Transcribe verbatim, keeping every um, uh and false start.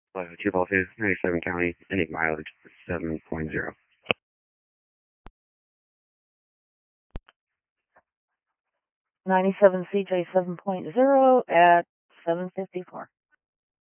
Uh, two Ball two, ninety-seven County, any mileage, seven point zero. ninety-seven C J seven point zero at seven fifty-four.